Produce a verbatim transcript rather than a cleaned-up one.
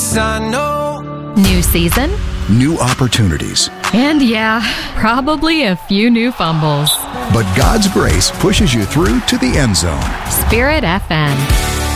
Yes, I know. New season, New opportunities. and yeah, probably a few new fumbles. But God's grace pushes you through to the end zone. Spirit F M.